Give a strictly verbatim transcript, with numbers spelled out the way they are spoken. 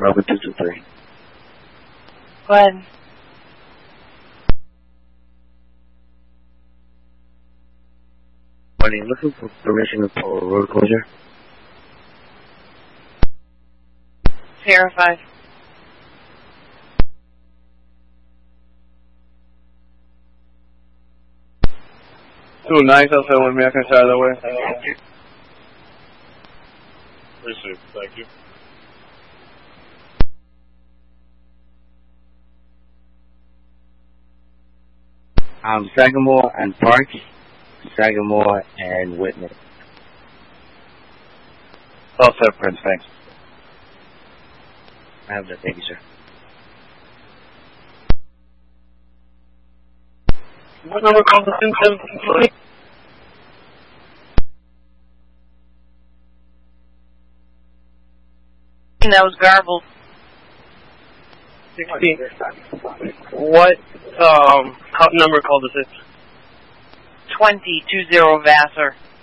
Bravo two two three. Go ahead. Morning, looking for permission for road closure. Sierra five. Two nine outside one American side of the way. Received. Thank you. Um, Sagamore and Park, Sagamore and Whitney. All set, Prince. Thanks. I have that. Thank you, sir. What number called the seven three? That was garbled. sixteen. What um number called the six? twenty two zero Vassar.